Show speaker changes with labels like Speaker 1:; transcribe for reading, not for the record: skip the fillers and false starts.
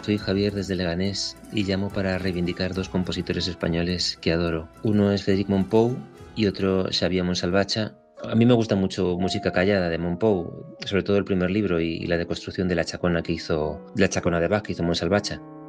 Speaker 1: Soy Javier desde Leganés y llamo para reivindicar dos compositores españoles que adoro. Uno es Frederic Mompou y otro Xavier Monsalvatge. A mí me gusta mucho Música callada de Mompou, sobre todo el primer libro y la deconstrucción de la chacona de Bach que hizo Monsalvatge.